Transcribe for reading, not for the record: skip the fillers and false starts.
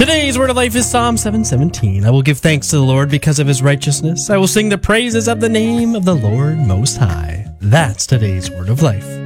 Today's word of life is Psalm 7:17. I will give thanks to the Lord because of his righteousness. I will sing the praises of the name of the Lord Most High. That's today's word of life.